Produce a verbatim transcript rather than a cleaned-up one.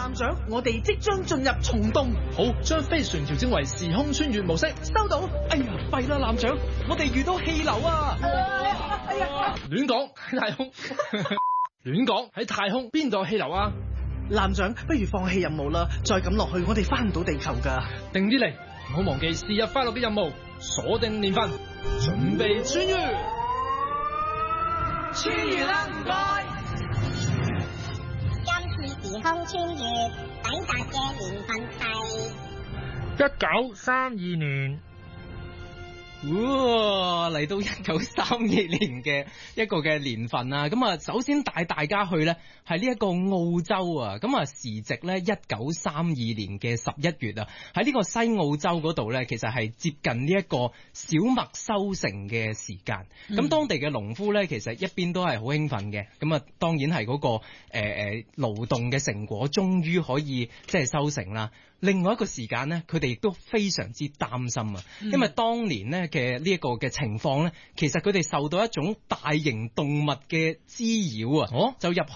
艦長，我哋即將進入蟲洞。 好，將飛船調整為時空穿越模式。 收到。哎呀，弊啦，艦長，我哋遇到氣流啊！ 哎呀，亂講喺太空，亂講喺太空邊度有氣流啊？ 艦長，不如放棄任務啦，再咁落去我哋翻唔到地球噶。 定啲嚟，唔好忘記是日快樂嘅任務，鎖定年份，準備穿越。 穿越啦，唔該。 今次時空穿越抵達嘅年份係一九三二年。 哇！嚟到一九三二年嘅一個嘅年份啊，咁啊，首先帶大家去呢係呢一個澳洲啊，咁啊時值呢一九三二年嘅十一月啊，喺呢個西澳洲嗰度呢，其實係接近呢一個小麥收成嘅時間。咁、嗯、當地嘅農夫呢，其實一邊都係好興奮嘅，咁啊當然係嗰、那個誒誒、呃、勞動嘅成果終於可以即係收成啦。另外一個時間呢，佢哋亦都非常之擔心啊，因為當年呢嘅呢一個嘅情況呢，其實佢哋受到一種大型動物嘅滋擾啊，哦、就入去